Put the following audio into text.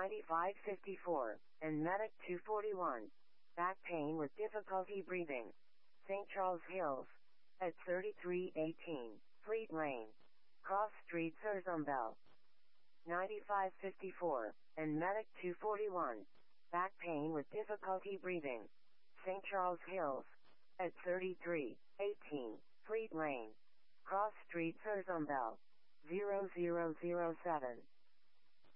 9554, and Medic 241. Back pain with difficulty breathing. St. Charles Hills. At 3318, Fleet Lane. Cross Street, Sursumberland. 9554, and Medic 241. Back pain with difficulty breathing. St. Charles Hills. At 3318, Fleet Lane. Cross Street, Sursumberland. 0007.